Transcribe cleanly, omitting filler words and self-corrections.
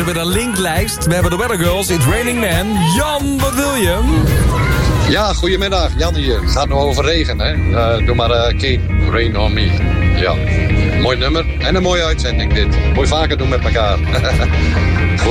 met een linklijst. We hebben de Weather Girls, It's Raining Man. Jan, wat wil je? Ja, goedemiddag. Jan hier. Het gaat nog over regen, hè. Doe maar Kate, Rain on Me. Ja, mooi nummer en een mooie uitzending dit. Mooi vaker doen met elkaar.